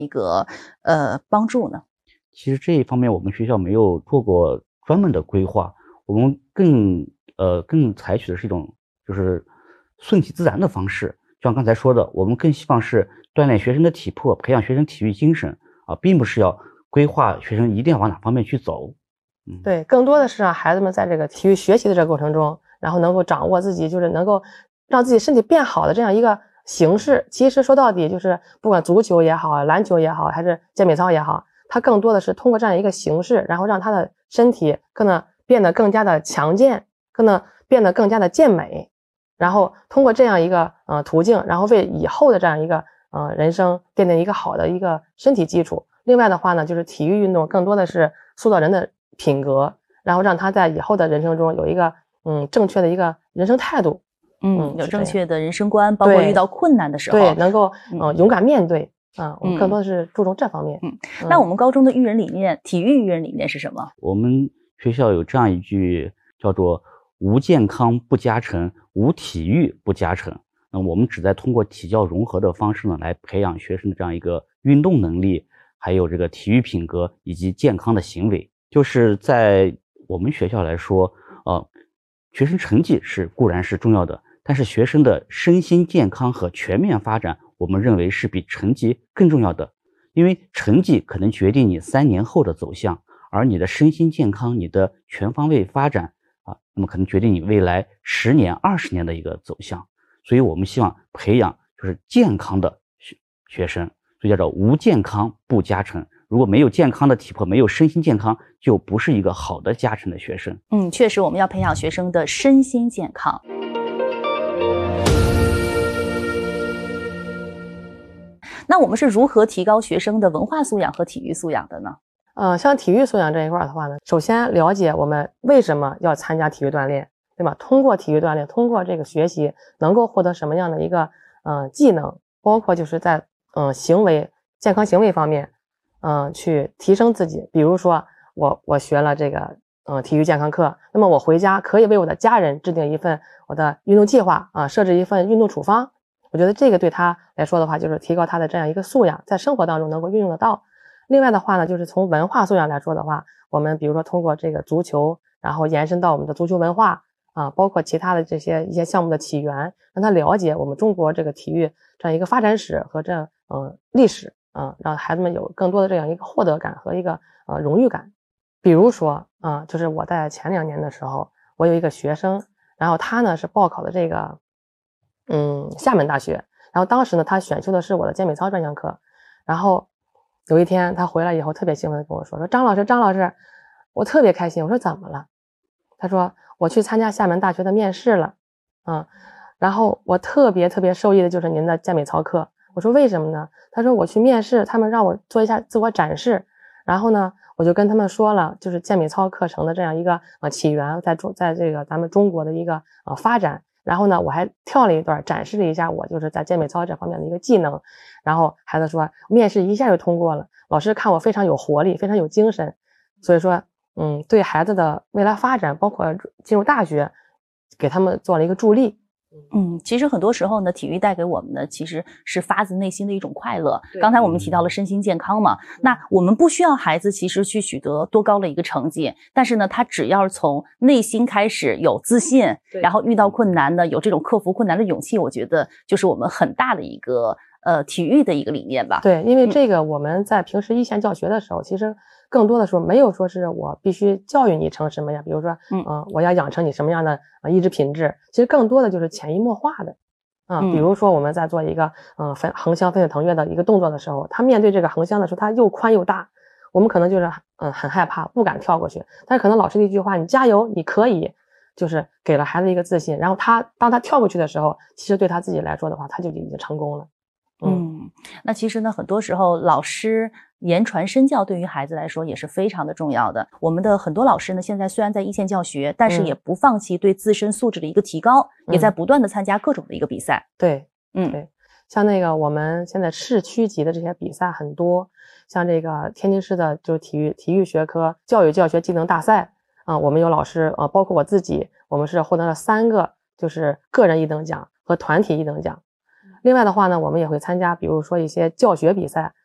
一个帮助呢？ 其实这一方面我们学校没有做过专门的规划，我们更采取的是一种就是顺其自然的方式。就像刚才说的，我们更希望是锻炼学生的体魄，培养学生体育精神啊，并不是要规划学生一定要往哪方面去走。 对，更多的是让孩子们在这个体育学习的这个过程中，然后能够掌握自己，就是能够让自己身体变好的这样一个形式。其实说到底就是不管足球也好，篮球也好，还是健美操也好，它更多的是通过这样一个形式，然后让他的身体可能变得更加的强健，可能变得更加的健美，然后通过这样一个途径，然后为以后的这样一个人生奠定一个好的一个身体基础。另外的话呢，就是体育运动更多的是塑造人的品格，然后让他在以后的人生中有一个正确的一个人生态度， 有正确的人生观，包括遇到困难的时候， 对，能够勇敢面对啊。我们更多的是注重这方面。 那我们高中的育人理念，体育育人理念是什么？ 我们学校有这样一句叫做无健康不加成，无体育不加成。那我们旨在通过体教融合的方式呢，来培养学生的这样一个运动能力，还有这个体育品格以及健康的行为。就是在我们学校来说，学生成绩固然是重要的，但是学生的身心健康和全面发展，我们认为是比成绩更重要的。因为成绩可能决定你3年后的走向，而你的身心健康，你的全方位发展那么可能决定你未来10年、20年的一个走向。所以我们希望培养就是健康的学生，所以叫做无健康不加成。如果没有健康的体魄，没有身心健康，就不是一个好的加成的学生。 确实我们要培养学生的身心健康。那我们是如何提高学生的文化素养和体育素养的呢？ 像体育素养这一块的话呢，首先了解我们为什么要参加体育锻炼，对吧？通过体育锻炼，通过这个学习，能够获得什么样的一个技能，包括就是在健康行为方面，去提升自己。比如说我学了这个体育健康课，那么我回家可以为我的家人制定一份我的运动计划设置一份运动处方。我觉得这个对他来说的话，就是提高他的这样一个素养，在生活当中能够运用得到。另外的话呢，就是从文化素养来说的话，我们比如说通过这个足球，然后延伸到我们的足球文化包括其他的一些项目的起源，让他了解我们中国这个体育这样一个发展史和历史让孩子们有更多的这样一个获得感和一个荣誉感。比如说就是我在前2年的时候，我有一个学生，然后他呢是报考的这个厦门大学，然后当时呢他选修的是我的健美操专项课。然后有一天他回来以后特别兴奋地跟我说张老师，我特别开心。我说怎么了？他说我去参加厦门大学的面试了然后我特别受益的就是您的健美操课。我说为什么呢？他说我去面试，他们让我做一下自我展示，然后呢我就跟他们说了就是健美操课程的这样一个起源，在这个咱们中国的一个发展。然后呢我还跳了一段，展示了一下我就是在健美操这方面的一个技能。然后孩子说面试一下就通过了，老师看我非常有活力，非常有精神。所以说对孩子的未来发展，包括进入大学，给他们做了一个助力。 其实很多时候呢，体育带给我们的其实是发自内心的一种快乐。刚才我们提到了身心健康嘛，那我们不需要孩子其实去取得多高的一个成绩，但是呢，他只要从内心开始有自信，然后遇到困难呢，有这种克服困难的勇气，我觉得就是我们很大的一个体育的一个理念吧。 对，因为这个我们在平时一线教学的时候，其实更多的时候没有说是我必须教育你成什么样，比如说我要养成你什么样的意志品质，其实更多的就是潜移默化的比如说我们在做一个横向分水腾跃的一个动作的时候，他面对这个横向的时候，他又宽又大，我们可能就是很害怕，不敢跳过去。但是可能老师的一句话，你加油，你可以，就是给了孩子一个自信。然后当他跳过去的时候，其实对他自己来说的话，他就已经成功了。 那其实呢，很多时候老师言传身教对于孩子来说也是非常的重要的。我们的很多老师呢，现在虽然在一线教学，但是也不放弃对自身素质的一个提高，也在不断的参加各种的一个比赛。 对，对，像那个我们现在市区级的这些比赛很多，像这个天津市的就是体育学科教育教学技能大赛我们有老师包括我自己，我们是获得了3个就是个人1等奖和团体1等奖。另外的话呢，我们也会参加比如说一些教学比赛